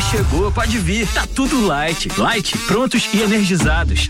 chegou, pode vir. Tá tudo Light. Light, prontos e energizados.